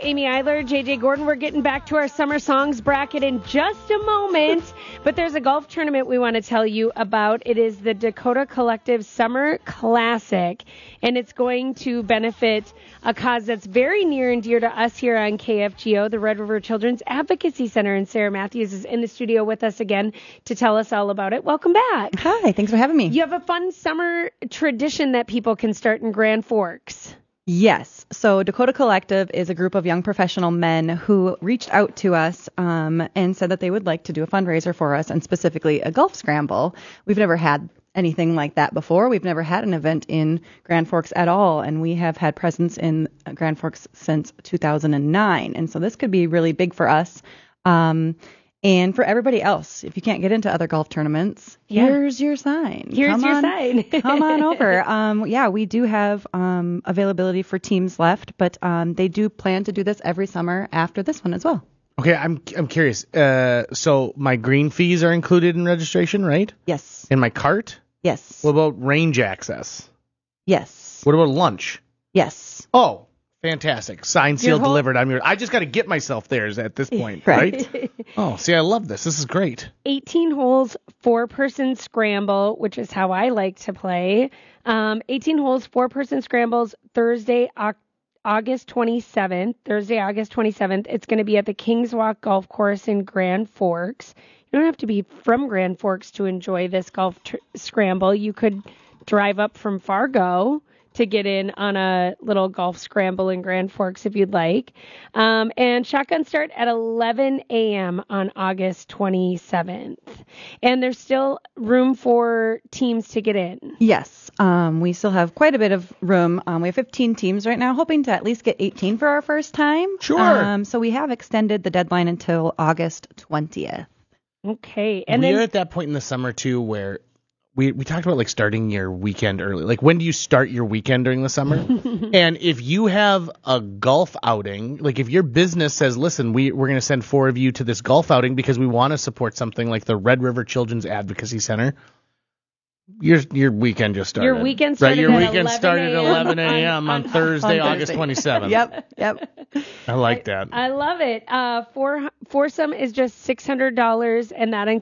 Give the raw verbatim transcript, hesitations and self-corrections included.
Amy Eiler, J J Gordon. We're getting back to our Summer Songs bracket in just a moment. But there's a golf tournament we want to tell you about. It is the Dakota Collective Summer Classic, and it's going to benefit a cause that's very near and dear to us here on K F G O, the Red River Children's Advocacy Center. And Sarah Matthews is in the studio with us again to tell us all about it. Welcome back. Hi, thanks for having me. You have a fun summer tradition that people can start in Grand Forks. Yes. So Dakota Collective is a group of young professional men who reached out to us um, and said that they would like to do a fundraiser for us, and specifically a golf scramble. We've never had anything like that before. We've never had an event in Grand Forks at all, and we have had presence in Grand Forks since two thousand nine. And so this could be really big for us. Um, And for everybody else, if you can't get into other golf tournaments, yeah. here's your sign. Here's come your on, sign. come on over. Um, yeah, we do have um, availability for teams left, but um, they do plan to do this every summer after this one as well. Okay, I'm I'm curious. Uh, so my green fees are included in registration, right? Yes. In my cart? Yes. What about range access? Yes. What about lunch? Yes. Oh, fantastic. Signed, sealed, whole- delivered. I'm your, I just got to get myself there at this point, Right. right? Oh, see, I love this. This is great. eighteen holes, four-person scramble, which is how I like to play. Um, eighteen holes, four-person scrambles, Thursday, Oc- August twenty-seventh. Thursday, August twenty-seventh. It's going to be at the Kings Walk Golf Course in Grand Forks. You don't have to be from Grand Forks to enjoy this golf tr- scramble. You could drive up from Fargo to get in on a little golf scramble in Grand Forks if you'd like. Um, and shotgun start at eleven a.m. on August twenty-seventh. And there's still room for teams to get in. Yes. Um, we still have quite a bit of room. Um, we have fifteen teams right now, hoping to at least get eighteen for our first time. Sure. Um, so we have extended the deadline until August twentieth. Okay. And We're then at that point in the summer, too, where we, we talked about, like, starting your weekend early. Like, when do you start your weekend during the summer? And if you have a golf outing, like, if your business says, listen, we, we're going to send four of you to this golf outing because we want to support something like the Red River Children's Advocacy Center, Your your weekend just started. Your weekend started right? Your at weekend started at eleven eleven a.m. on, on- Thursday, on August Thursday. twenty-seventh. Yep, yep. I like that. I love it. Uh, four, foursome is just six hundred dollars, and that includes